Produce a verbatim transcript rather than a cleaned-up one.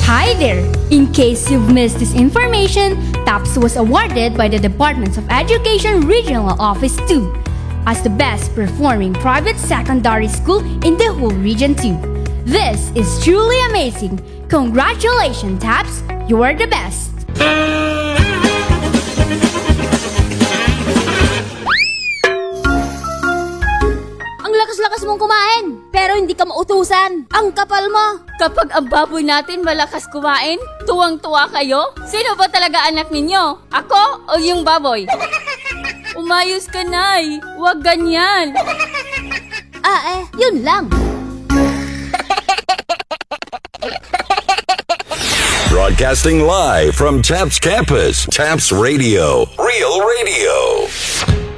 Hi there! In case you've missed this information, TAPS was awarded by the Department of Education Regional Office two as the best performing private secondary school in the whole Region two. This is truly amazing! Congratulations, TAPS! You are the best! Ang lakas-lakas mong kumain, pero hindi ka mautusan. Ang kapal mo. Kapag ang baboy natin malakas kumain, tuwang-tuwa kayo? Sino ba talaga anak ninyo? Ako o yung baboy? Umayos ka, Nay. Huwag ganyan. Ah eh, yun lang. Broadcasting live from TAPS Campus, TAPS Radio, Real Radio.